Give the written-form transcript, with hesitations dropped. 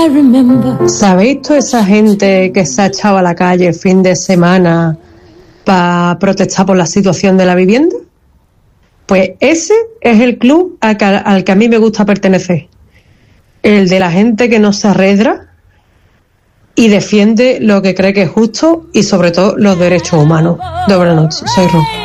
¿Sabéis toda esa gente que se ha echado a la calle el fin de semana para protestar por la situación de la vivienda? Pues ese es el club al que a mí me gusta pertenecer. El de la gente que no se arredra y defiende lo que cree que es justo y sobre todo los derechos humanos. Buenas noches, soy Ro.